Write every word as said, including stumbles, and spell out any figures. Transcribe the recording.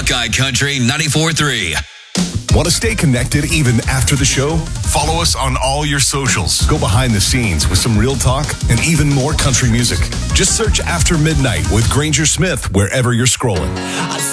Buckeye Country ninety-four point three. Want to stay connected even after the show? Follow us on all your socials. Go behind the scenes with some real talk and even more country music. Just search After Midnight with Granger Smith wherever you're scrolling.